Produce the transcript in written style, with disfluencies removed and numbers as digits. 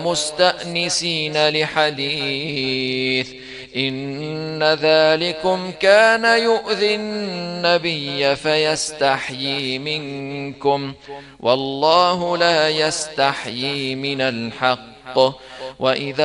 مستأنسين لحديث إن ذلكم كان يؤذي النبي فيستحيي منكم والله لا يستحيي من الحق وإذا